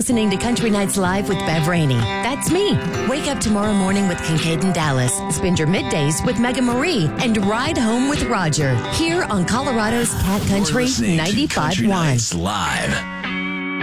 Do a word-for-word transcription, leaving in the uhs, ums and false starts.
listening to Country Nights Live with Bev Rainey. That's me. Wake up tomorrow morning with Kincaid and Dallas. Spend your middays with Mega Marie and ride home with Roger. Here on Colorado's Cat Country ninety-five point one. Live.